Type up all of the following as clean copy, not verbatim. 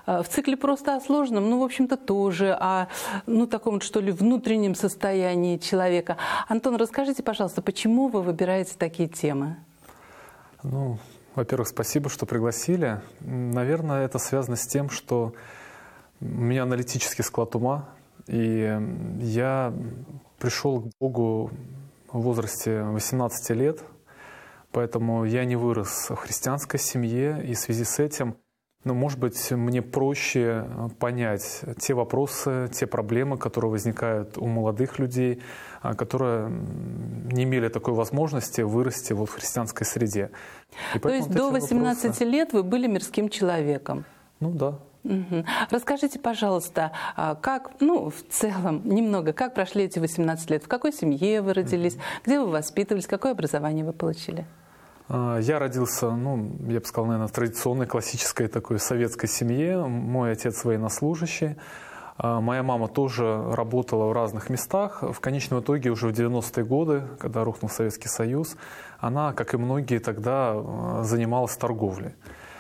в цикле просто о сложном, ну, в общем-то, тоже о, ну, таком, что ли, внутреннем состоянии человека. Антон, расскажите, пожалуйста, почему вы выбираете такие темы? Ну, во-первых, спасибо, что пригласили. Наверное, это связано с тем, что у меня аналитический склад ума, и я пришел к Богу в возрасте 18 лет, поэтому я не вырос в христианской семье, и в связи с этим, ну, может быть, мне проще понять те вопросы, те проблемы, которые возникают у молодых людей, которые не имели такой возможности вырасти вот в христианской среде. То есть до 18 лет вы были мирским человеком? Ну да. Угу. Расскажите, пожалуйста, как, ну, в целом, немного, как прошли эти 18 лет? В какой семье вы родились? Где вы воспитывались? Какое образование вы получили? Я родился, ну, я бы сказал, наверное, в традиционной, классической такой советской семье. Мой отец военнослужащий. Моя мама тоже работала в разных местах. В конечном итоге уже в 90-е годы, когда рухнул Советский Союз, она, как и многие тогда, занималась торговлей.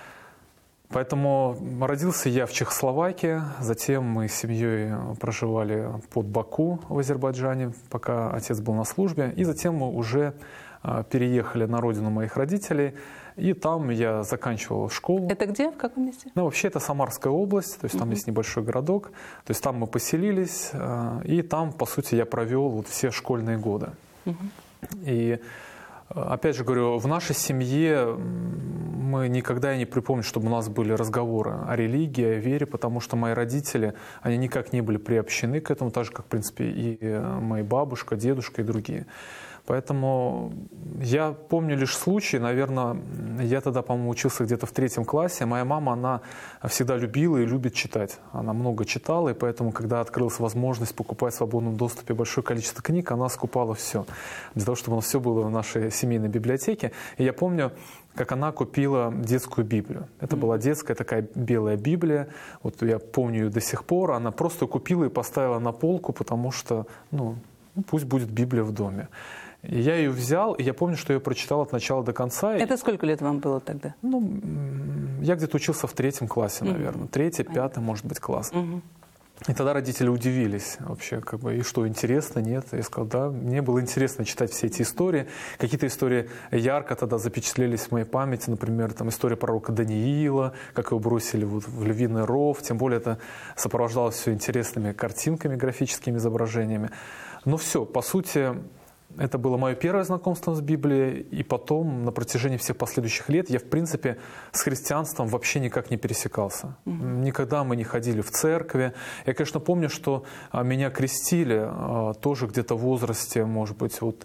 Поэтому родился я в Чехословакии, затем мы с семьей проживали под Баку в Азербайджане, пока отец был на службе, и затем мы уже переехали на родину моих родителей, и там я заканчивал школу. Это где? В каком месте? Ну, вообще это Самарская область, то есть там есть небольшой городок, то есть там мы поселились, и там, по сути, я провел вот все школьные годы. И опять же говорю, в нашей семье мы никогда и не припомним, чтобы у нас были разговоры о религии, о вере, потому что мои родители, они никак не были приобщены к этому, так же, как, в принципе, и моя бабушка, дедушка и другие. Поэтому я помню лишь случай, наверное, я тогда, по-моему, учился где-то в 3 классе. Моя мама, она всегда любила и любит читать. Она много читала, и поэтому, когда открылась возможность покупать в свободном доступе большое количество книг, она скупала все, для того, чтобы все было в нашей семейной библиотеке. И я помню, как она купила детскую Библию. Это была детская такая белая Библия. Вот я помню ее до сих пор. Она просто купила и поставила на полку, потому что, ну, пусть будет Библия в доме. И я ее взял, и я помню, что я прочитал от начала до конца. Это сколько лет вам было тогда? Ну, я где-то учился в 3 классе, наверное. 3-й, 5-й, может быть, класс. И тогда родители удивились вообще, как бы, и что, интересно, нет? Я сказал, да, мне было интересно читать все эти истории. Какие-то истории ярко тогда запечатлелись в моей памяти, например, там история пророка Даниила, как его бросили вот в львиный ров, тем более это сопровождалось все интересными картинками, графическими изображениями. Но все, по сути, это было мое первое знакомство с Библией, и потом, на протяжении всех последующих лет, я, в принципе, с христианством вообще никак не пересекался. Никогда мы не ходили в церкви. Я, конечно, помню, что меня крестили тоже где-то в возрасте, может быть, вот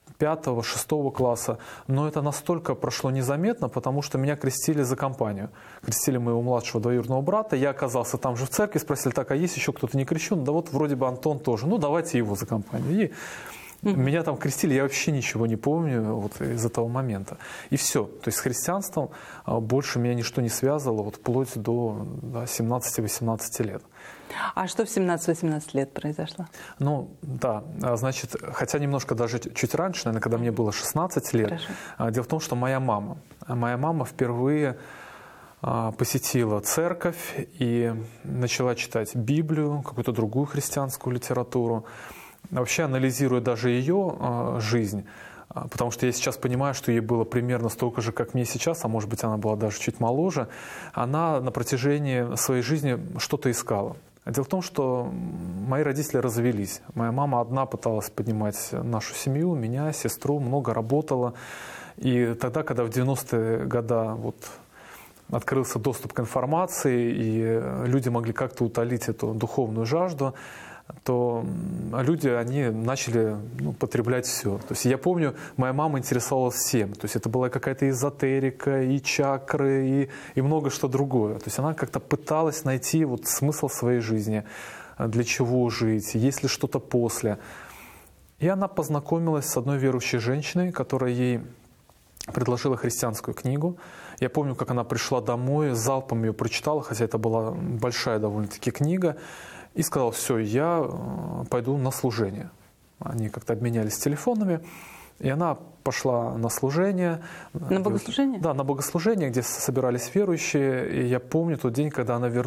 5-6 класса, но это настолько прошло незаметно, потому что меня крестили за компанию. Крестили моего младшего двоюродного брата, я оказался там же в церкви, спросили, так, а есть еще кто-то не крещен? Да вот вроде бы Антон тоже, ну давайте его за компанию. И меня там крестили, я вообще ничего не помню вот из этого момента. И все. То есть с христианством больше меня ничто не связывало, вот вплоть до 17-18 лет. А что в 17-18 лет произошло? Ну, да, значит, хотя немножко даже чуть раньше, наверное, когда мне было 16 лет. Хорошо. Дело в том, что моя мама впервые посетила церковь и начала читать Библию, какую-то другую христианскую литературу. Вообще, анализируя даже ее жизнь, потому что я сейчас понимаю, что ей было примерно столько же, как мне сейчас, а может быть, она была даже чуть моложе, она на протяжении своей жизни что-то искала. Дело в том, что мои родители развелись. Моя мама одна пыталась поднимать нашу семью, меня, сестру, много работала. И тогда, когда в 90-е годы вот открылся доступ к информации, и люди могли как-то утолить эту духовную жажду, то люди, они начали потреблять все. То есть я помню, моя мама интересовалась всем. То есть это была какая-то эзотерика, и чакры, и много что другое. То есть она как-то пыталась найти вот смысл своей жизни, для чего жить, есть ли что-то после. И она познакомилась с одной верующей женщиной, которая ей предложила христианскую книгу. Я помню, как она пришла домой, залпом ее прочитала, хотя это была большая довольно-таки книга, и сказала, все, я пойду на служение. Они как-то обменялись телефонами, и она пошла на служение. На богослужение? Да, на богослужение, где собирались верующие. И я помню тот день, когда она вернулась